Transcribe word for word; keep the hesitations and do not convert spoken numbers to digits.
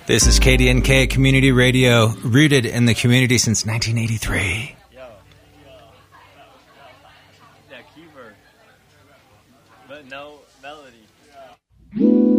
This is K D N K Community Radio, rooted in the community since nineteen eighty-three. Yo. Yeah, keyboard. But no melody.